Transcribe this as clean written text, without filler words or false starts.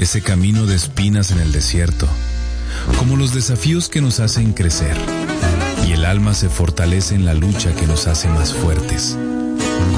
ese camino de espinas en el desierto, como los desafíos que nos hacen crecer, y el alma se fortalece en la lucha que nos hace más fuertes.